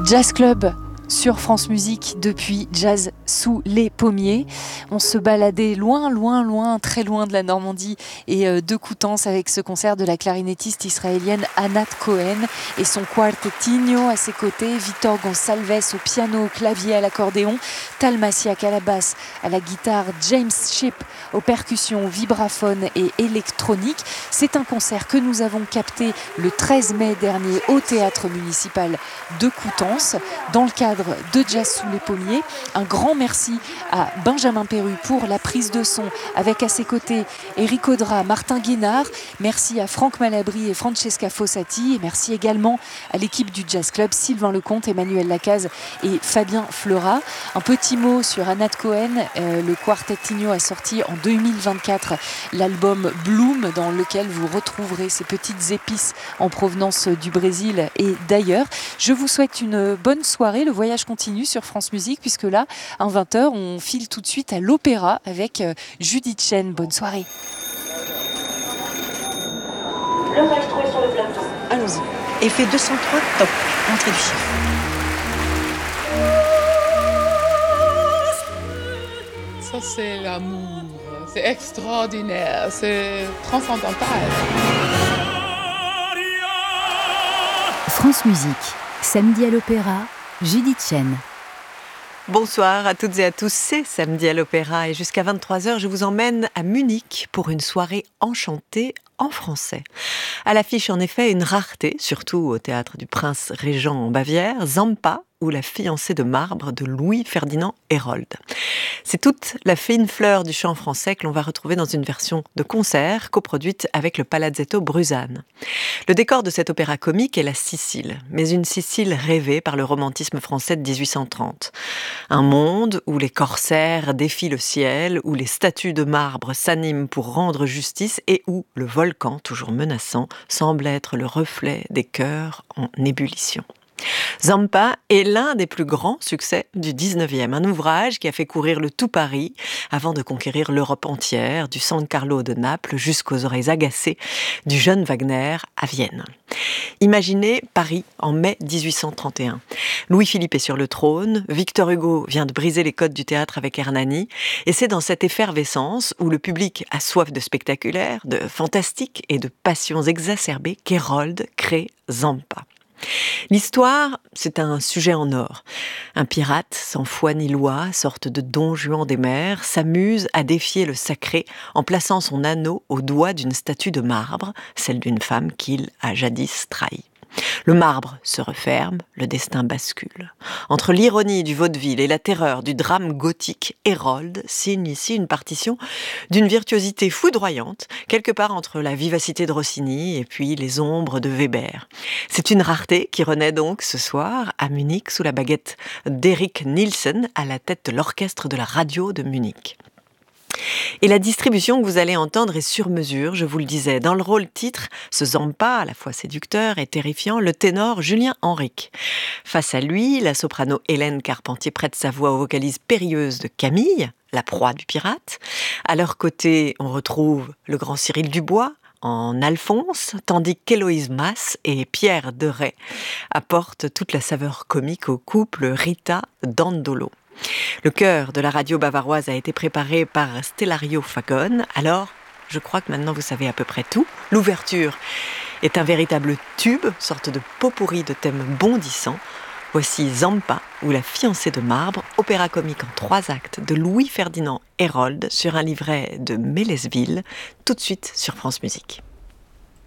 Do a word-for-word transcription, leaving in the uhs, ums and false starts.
Jazz Club sur France Musique depuis Jazz sous les pommiers. On se baladait loin, loin, loin, très loin de la Normandie et euh, de Coutances avec ce concert de la clarinettiste israélienne Anat Cohen et son quartetino à ses côtés, Victor Gonçalves au piano, au clavier, à l'accordéon, Tal Massiak à la basse, à la guitare, James Shipp aux percussions, vibraphone et électronique. C'est un concert que nous avons capté le treize mai dernier au Théâtre municipal de Coutances dans le cadre de Jazz sous les pommiers. Un grand merci à Benjamin Perru pour la prise de son avec à ses côtés Éric Audra, Martin Guénard. Merci à Franck Malabry et Francesca Fossati et merci également à l'équipe du Jazz Club, Sylvain Lecomte, Emmanuel Lacaze et Fabien Fleurat. Un petit mot sur Anat Cohen. Euh, le Quartetino a sorti en deux mille vingt-quatre l'album Bloom dans lequel vous retrouverez ces petites épices en provenance du Brésil et d'ailleurs. Je vous souhaite une bonne soirée. Le voyage continue sur France Musique puisque là, à vingt heures, on file tout de suite à l'opéra avec Judith Chen. Bonne soirée. Le maestro est sur le plateau. Allons-y. Effet deux cent trois, top. Entrée du chiffre. Ça, c'est l'amour. C'est extraordinaire. C'est transcendantal. France Musique, samedi à l'opéra, Judith Chen. Bonsoir à toutes et à tous, c'est Samedi à l'Opéra et jusqu'à vingt-trois heures, je vous emmène à Munich pour une soirée enchantée en français. À l'affiche, en effet, une rareté, surtout au Théâtre du Prince Régent en Bavière, Zampa ou La fiancée de marbre de Louis-Ferdinand Hérold. C'est toute la fine fleur du chant français que l'on va retrouver dans une version de concert coproduite avec le Palazzetto Bruzane. Le décor de cet opéra comique est la Sicile, mais une Sicile rêvée par le romantisme français de dix-huit cent trente. Un monde où les corsaires défient le ciel, où les statues de marbre s'animent pour rendre justice et où le volcan, toujours menaçant, semble être le reflet des cœurs en ébullition. Zampa est l'un des plus grands succès du dix-neuvième, un ouvrage qui a fait courir le tout Paris avant de conquérir l'Europe entière, du San Carlo de Naples jusqu'aux oreilles agacées du jeune Wagner à Vienne. Imaginez Paris en mai dix-huit cent trente et un. Louis-Philippe est sur le trône, Victor Hugo vient de briser les codes du théâtre avec Hernani, et c'est dans cette effervescence où le public a soif de spectaculaire, de fantastique et de passions exacerbées qu'Hérold crée Zampa. L'histoire, c'est un sujet en or. Un pirate, sans foi ni loi, sorte de Don Juan des mers, s'amuse à défier le sacré en plaçant son anneau au doigt d'une statue de marbre, celle d'une femme qu'il a jadis trahie. Le marbre se referme, le destin bascule. Entre l'ironie du vaudeville et la terreur du drame gothique, Hérold signe ici une partition d'une virtuosité foudroyante, quelque part entre la vivacité de Rossini et puis les ombres de Weber. C'est une rareté qui renaît donc ce soir à Munich sous la baguette d'Eric Nielsen à la tête de l'orchestre de la radio de Munich. Et la distribution que vous allez entendre est sur mesure, je vous le disais. Dans le rôle titre, ce Zampa, à la fois séducteur et terrifiant, le ténor Julien Henrique. Face à lui, la soprano Hélène Carpentier prête sa voix aux vocalises périlleuses de Camille, la proie du pirate. À leur côté, on retrouve le grand Cyril Dubois, en Alphonse, tandis qu'Héloïse Masse et Pierre Deray apportent toute la saveur comique au couple Rita Dandolo. Le chœur de la radio bavaroise a été préparé par Stellario Fagone. Alors, je crois que maintenant vous savez à peu près tout. L'ouverture est un véritable tube, sorte de pot-pourri de thèmes bondissants. Voici Zampa ou La fiancée de marbre, opéra comique en trois actes de Louis-Ferdinand Hérold sur un livret de Mélesville, tout de suite sur France Musique.